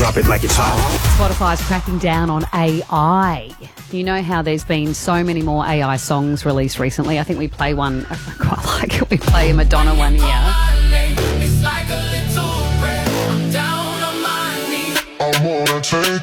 drop it like it's hot. Spotify's cracking down on AI. You know how there's been so many more AI songs released recently. I think we play one, I quite like it. We play a Madonna one here. It's like a little prayer. I'm down on my knees. I wanna take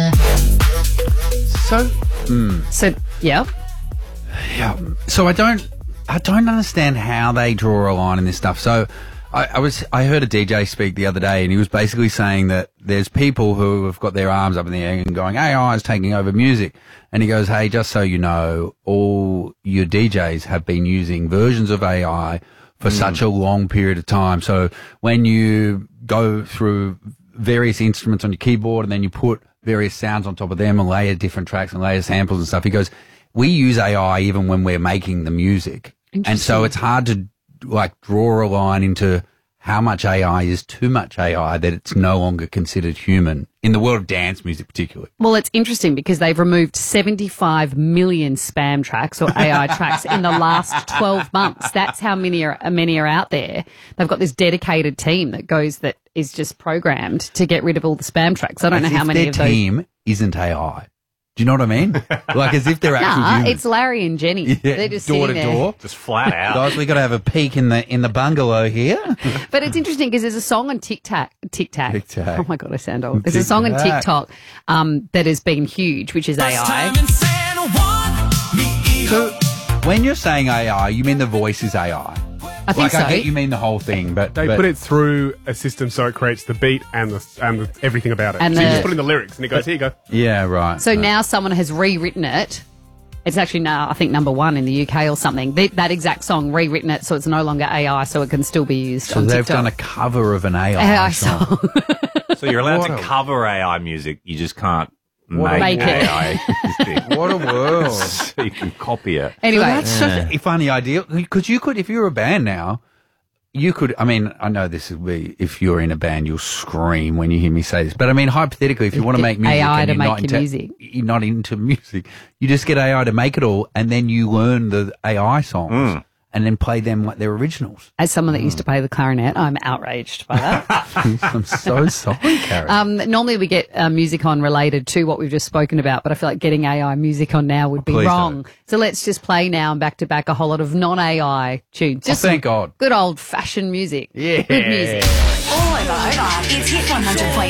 So, yeah. Yeah. So I don't understand how they draw a line in this stuff. So I heard a DJ speak the other day, and he was basically saying that there's people who have got their arms up in the air and going, AI is taking over music. And he goes, hey, just so you know, all your DJs have been using versions of AI for such a long period of time. So when you go through various instruments on your keyboard and then you put various sounds on top of them and layer different tracks and layer samples and stuff, he goes, we use AI even when we're making the music. And so it's hard to like draw a line into how much AI is too much AI that it's no longer considered human in the world of dance music particularly. Well, it's interesting because they've removed 75 million spam tracks or AI tracks in the last 12 months. That's how many are out there. They've got this dedicated team that is just programmed to get rid of all the spam tracks. I don't know how many of those. Their team isn't AI. Do you know what I mean? Like as if they're actual humans. It's Larry and Jenny. Yeah, They're just door to sitting there. door. Just flat out. Guys, we got to have a peek in the bungalow here. But it's interesting because there's a song on TikTok. TikTok. Oh my God, I sound old. There's a song on TikTok that has been huge, which is AI. So when you're saying AI, you mean the voice is AI? I think so. I get you mean the whole thing, but They put it through a system so it creates the beat and the everything about it. And so you the- just put in the lyrics and it goes, here you go. Yeah, right. So now someone has rewritten it. It's actually now, I think, #1 in the UK or something. That exact song, rewritten it so it's no longer AI, so it can still be used So on they've TikTok. done a cover of an AI, AI song. song. So you're allowed What to a- cover AI music. You just can't What make a- Make it. AI music. What a world. So you can copy it. Anyway, That's such a funny idea. Because you could, if you're a band now, you could, I mean, I know this would be, if you're in a band, you'll scream when you hear me say this. But I mean, hypothetically, if you want to make music AI and to you're make not your into, music. you're not into music, you just get AI to make it all and then you learn the AI songs and then play them like they're originals. as someone that used to play the clarinet, I'm outraged by that. I'm so sorry, Karen. Normally we get music on related to what we've just spoken about, but I feel like getting AI music on now would be Please wrong. don't. So let's just play now and back to back a whole lot of non-AI tunes. Just Thank God. good old-fashioned music. Yeah. Good music. All over, it's Hit 100.9.